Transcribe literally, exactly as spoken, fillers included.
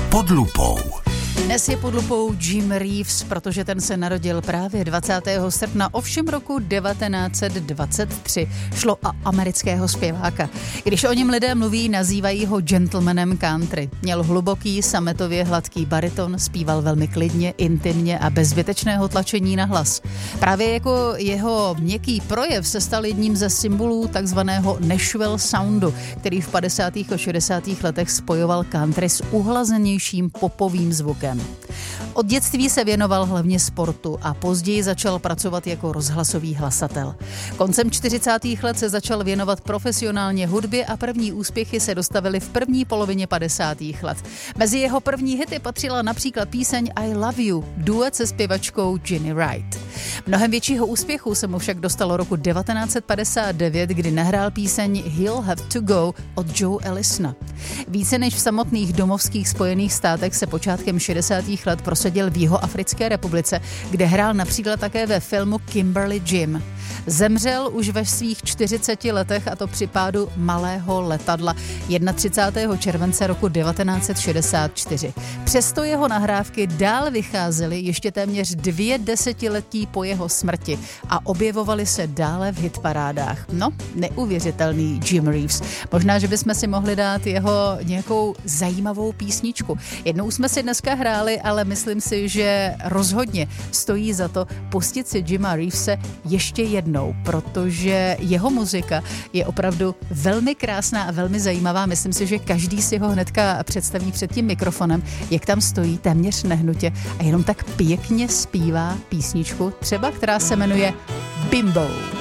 Pod lupou. Dnes je pod lupou Jim Reeves, protože ten se narodil právě dvacátého srpna, ovšem roku devatenáct set dvacet tři. Šlo o amerického zpěváka. Když o něm lidé mluví, nazývají ho gentlemanem country. Měl hluboký, sametově hladký bariton, zpíval velmi klidně, intimně a bez zbytečného tlačení na hlas. Právě jako jeho měkký projev se stal jedním ze symbolů takzvaného Nashville soundu, který v padesátých a šedesátých letech spojoval country s uhlazenějším popovým zvukem. Od dětství se věnoval hlavně sportu a později začal pracovat jako rozhlasový hlasatel. Koncem čtyřicátých let se začal věnovat profesionálně hudbě a první úspěchy se dostavily v první polovině padesátých let. Mezi jeho první hity patřila například píseň I Love You, duet se zpěvačkou Ginny Wright. Mnohem většího úspěchu se mu však dostalo roku devatenáct set padesát devět, kdy nahrál píseň He'll Have to Go od Joe Ellisona. Více než v samotných domovských Spojených státech se počátkem šedesátých let prosadil v Jihoafrické republice, kde hrál například také ve filmu Kimberly Jim. Zemřel už ve svých čtyřiceti letech, a to při pádu malého letadla třicátého prvního července roku devatenáct set šedesát čtyři. Přesto jeho nahrávky dál vycházely ještě téměř dvě desetiletí po jeho smrti a objevovaly se dále v hitparádách. No, neuvěřitelný Jim Reeves. Možná, že bychom si mohli dát jeho nějakou zajímavou písničku. Jednou jsme si dneska hráli, ale myslím si, že rozhodně stojí za to pustit si Jima Reevese ještě jednou, protože jeho muzika je opravdu velmi krásná a velmi zajímavá. Myslím si, že každý si ho hnedka představí před tím mikrofonem, jak tam stojí téměř nehnutě a jenom tak pěkně zpívá písničku, třeba která se jmenuje Bimbo.